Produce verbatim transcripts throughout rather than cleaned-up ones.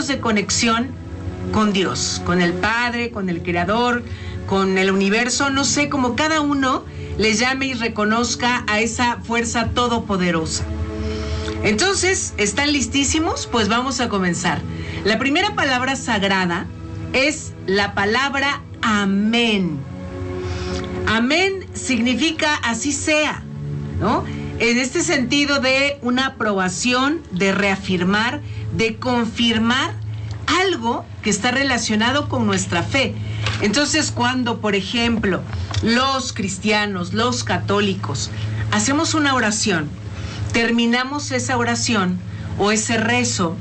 puntos de conexión con Dios, con el Padre, con el Creador, con el universo, no sé, como cada uno le llame y reconozca a esa fuerza todopoderosa. Entonces, ¿están listísimos? Pues vamos a comenzar. La primera palabra sagrada es la palabra amén. Amén significa así sea, ¿no? En este sentido de una aprobación, de reafirmar, de confirmar algo que está relacionado con nuestra fe. Entonces, cuando, por ejemplo, los cristianos, los católicos, hacemos una oración, terminamos esa oración o ese rezo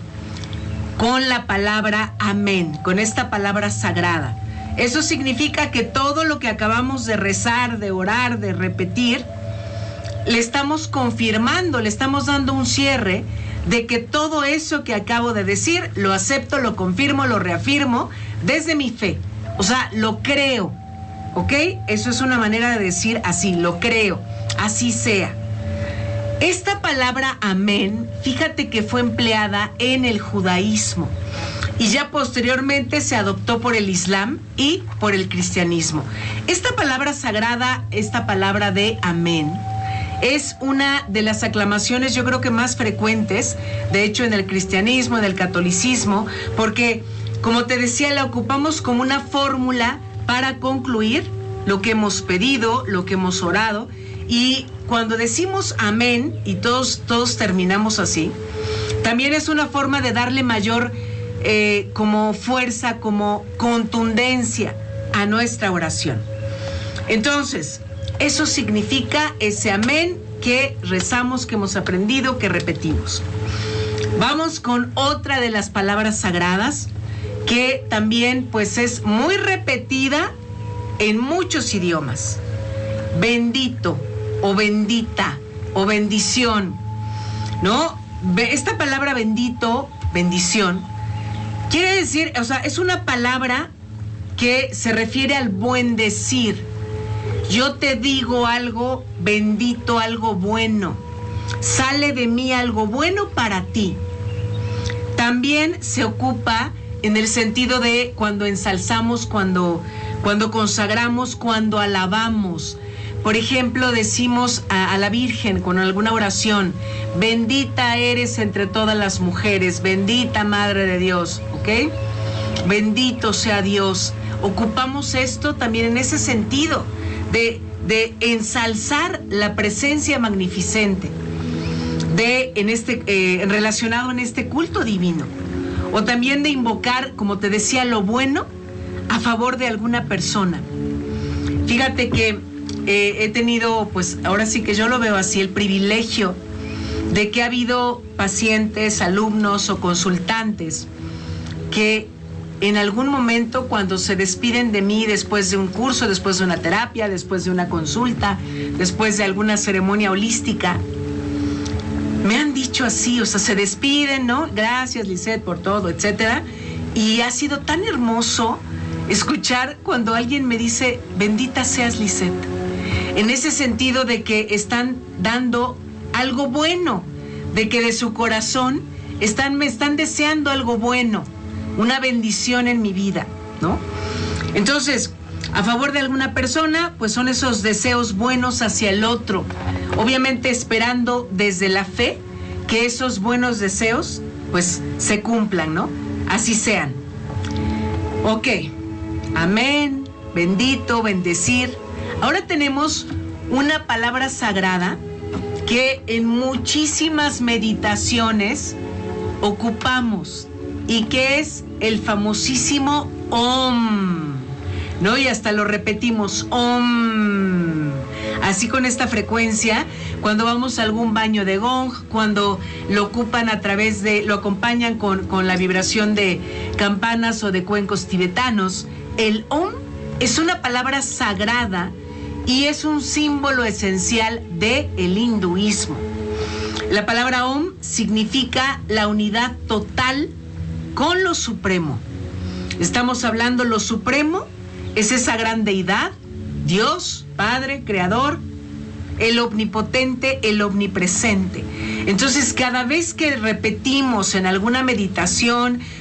con la palabra amén, con esta palabra sagrada. Eso significa que todo lo que acabamos de rezar, de orar, de repetir, le estamos confirmando, le estamos dando un cierre de que todo eso que acabo de decir, lo acepto, lo confirmo, lo reafirmo desde mi fe. O sea, lo creo, ¿ok? Eso es una manera de decir así, lo creo, así sea. Esta palabra amén, fíjate que fue empleada en el judaísmo y ya posteriormente se adoptó por el Islam y por el cristianismo. Esta palabra sagrada, esta palabra de amén, es una de las aclamaciones yo creo que más frecuentes, de hecho en el cristianismo, en el catolicismo, porque como te decía, la ocupamos como una fórmula para concluir lo que hemos pedido, lo que hemos orado, y cuando decimos amén y todos, todos terminamos así, también es una forma de darle mayor eh, como fuerza, como contundencia a nuestra oración. Entonces, eso significa ese amén que rezamos, que hemos aprendido, que repetimos. Vamos con otra de las palabras sagradas que también pues es muy repetida en muchos idiomas. Bendito o bendita o bendición, ¿no? Esta palabra bendito, bendición, quiere decir, o sea, es una palabra que se refiere al buen decir. Yo te digo algo bendito, algo bueno. Sale de mí algo bueno para ti. También se ocupa en el sentido de cuando ensalzamos, cuando, cuando consagramos, cuando alabamos. Por ejemplo, decimos a, a la Virgen con alguna oración, bendita eres entre todas las mujeres, bendita Madre de Dios, ¿ok? Bendito sea Dios. Ocupamos esto también en ese sentido de, de ensalzar la presencia magnificente de, en este, eh, relacionado en este culto divino. O también de invocar, como te decía, lo bueno a favor de alguna persona. Fíjate que eh, he tenido, pues ahora sí que yo lo veo así, el privilegio de que ha habido pacientes, alumnos o consultantes que en algún momento cuando se despiden de mí después de un curso, después de una terapia, después de una consulta, después de alguna ceremonia holística, me han dicho así, o sea, se despiden, ¿no? Gracias, Lisette, por todo, etcétera. Y ha sido tan hermoso escuchar cuando alguien me dice, bendita seas, Lisette. En ese sentido de que están dando algo bueno, de que de su corazón están, me están deseando algo bueno, una bendición en mi vida, ¿no? Entonces, a favor de alguna persona, pues son esos deseos buenos hacia el otro. Obviamente esperando desde la fe que esos buenos deseos pues se cumplan, ¿no? Así sean. Ok, amén, bendito, bendecir. Ahora tenemos una palabra sagrada que en muchísimas meditaciones ocupamos y que es el famosísimo Om, ¿no? Y hasta lo repetimos, Om. Así con esta frecuencia, cuando vamos a algún baño de gong, cuando lo ocupan a través de, lo acompañan con, con la vibración de campanas o de cuencos tibetanos, el Om es una palabra sagrada y es un símbolo esencial del hinduismo. La palabra Om significa la unidad total con lo supremo. Estamos hablando, lo supremo es esa gran deidad, Dios, Padre, Creador, el omnipotente, el omnipresente. Entonces, cada vez que repetimos en alguna meditación